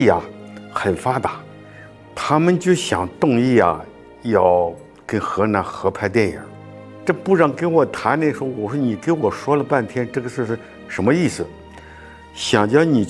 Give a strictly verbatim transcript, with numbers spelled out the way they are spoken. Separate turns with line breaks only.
呀很发达，他们就想动议啊，要跟河南合拍电影。这部长跟我谈的时候，我说你给我说了半天，这个事是什么意思？想叫你